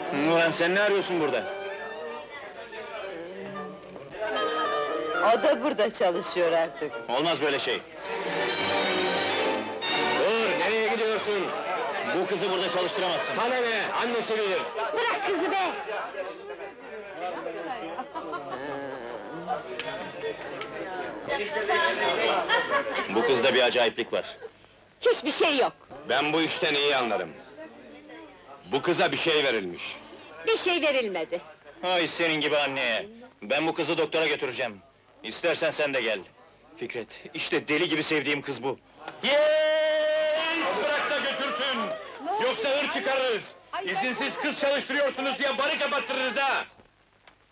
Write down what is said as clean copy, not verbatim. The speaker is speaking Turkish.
Ulan sen ne arıyorsun burada? O da burada çalışıyor artık. Olmaz böyle şey! Dur, nereye gidiyorsun? Bu kızı burada çalıştıramazsın. Sana ne? Annesi bilir! Bırak kızı be! Bu kızda bir acayiplik var. Hiçbir şey yok. Ben bu işten iyi anlarım. Bu kıza bir şey verilmiş. Bir şey verilmedi. Ay senin gibi anneye! Ben bu kızı doktora götüreceğim. İstersen sen de gel. Fikret, işte deli gibi sevdiğim kız bu. Yeeey! Bırak da götürsün! Yoksa hır çıkarırız! İzinsiz kız çalıştırıyorsunuz diye barı kapattırırız ha!